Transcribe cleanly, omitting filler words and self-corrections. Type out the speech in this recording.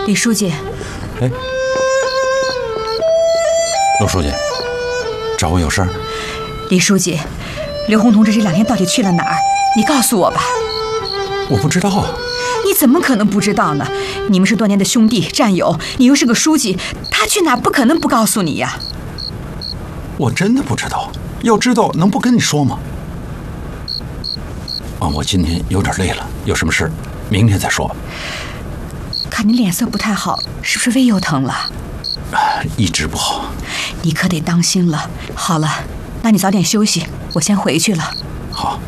李书记。 哎，陆书记，找我有事儿？ 李书记，刘红同志这2天到底去了哪儿？你告诉我吧。 我不知道啊。 你怎么可能不知道呢？你们是多年的兄弟战友，你又是个书记，他去哪儿不可能不告诉你呀。 我真的不知道，要知道能不跟你说吗？我今天有点累了，有什么事明天再说吧。 看你脸色不太好，是不是胃又疼了？ 一直不好。 你可得当心了。好了，那你早点休息，我先回去了。 好。